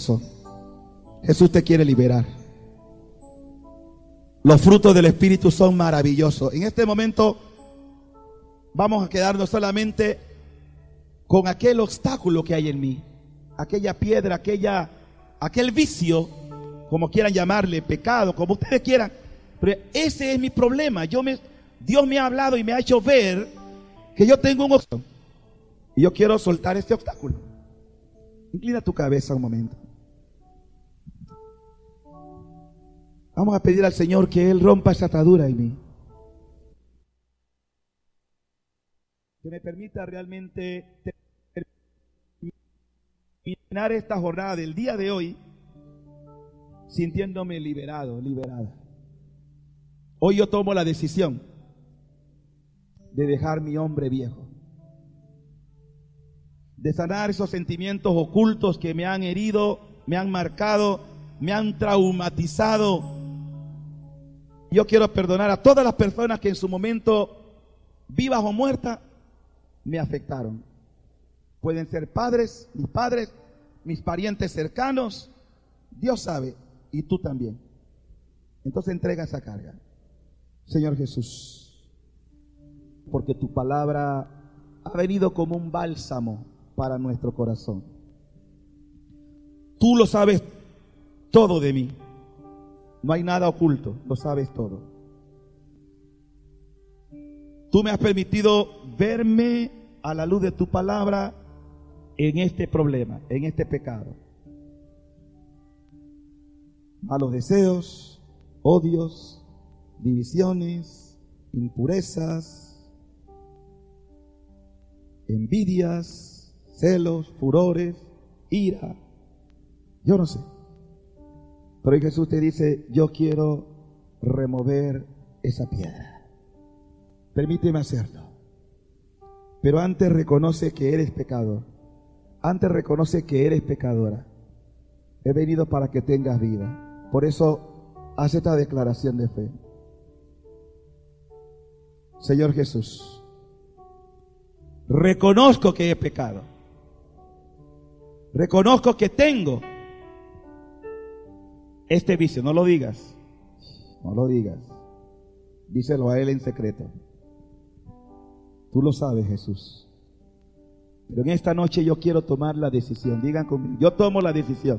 Jesús te quiere liberar. Los frutos del Espíritu son maravillosos. En este momento vamos a quedarnos solamente con aquel obstáculo que hay en mí, aquella piedra, aquel vicio, como quieran llamarle, pecado, como ustedes quieran. Pero ese es mi problema. Dios me ha hablado y me ha hecho ver que yo tengo un obstáculo y yo quiero soltar este obstáculo. Inclina tu cabeza un momento. Vamos a pedir al Señor que Él rompa esa atadura en mí, que me permita realmente terminar esta jornada del día de hoy sintiéndome liberado, liberada. Hoy yo tomo la decisión de dejar mi hombre viejo, de sanar esos sentimientos ocultos que me han herido, me han marcado, me han traumatizado. Yo quiero perdonar a todas las personas que en su momento, vivas o muertas, me afectaron. Pueden ser padres, mis parientes cercanos, Dios sabe, y tú también. Entonces entrega esa carga. Señor Jesús, porque tu palabra ha venido como un bálsamo para nuestro corazón. Tú lo sabes todo de mí. No hay nada oculto, lo sabes todo. Tú me has permitido verme a la luz de tu palabra en este problema, en este pecado. Malos deseos, odios, divisiones, impurezas, envidias, celos, furores, ira. Yo no sé. Pero hoy Jesús te dice, yo quiero remover esa piedra. Permíteme hacerlo. Pero antes reconoce que eres pecador. Antes reconoce que eres pecadora. He venido para que tengas vida. Por eso, haz esta declaración de fe. Señor Jesús, reconozco que he pecado. Reconozco que tengo este vicio. No lo digas. No lo digas. Díselo a Él en secreto. Tú lo sabes, Jesús. Pero en esta noche yo quiero tomar la decisión. Digan conmigo. Yo tomo la decisión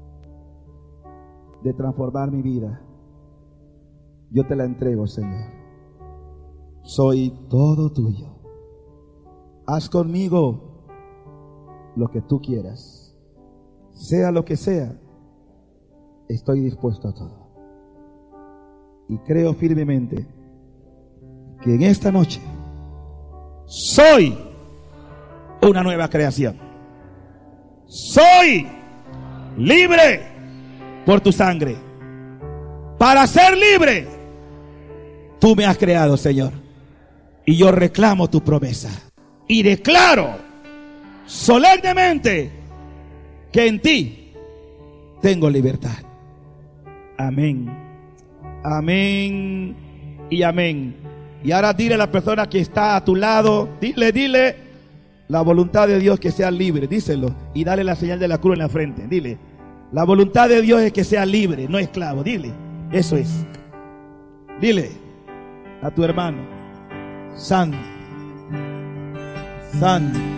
de transformar mi vida. Yo te la entrego, Señor. Soy todo tuyo. Haz conmigo lo que tú quieras. Sea lo que sea. Estoy dispuesto a todo. Y creo firmemente que en esta noche soy una nueva creación. Soy libre por tu sangre. Para ser libre, tú me has creado, Señor. Y yo reclamo tu promesa. Y declaro solemnemente que en ti tengo libertad. Amén. Amén y amén. Y ahora dile a la persona que está a tu lado, dile, la voluntad de Dios que sea libre, díselo. Y dale la señal de la cruz en la frente, dile. La voluntad de Dios es que sea libre, no esclavo, dile. Eso es. Dile a tu hermano, santo, santo.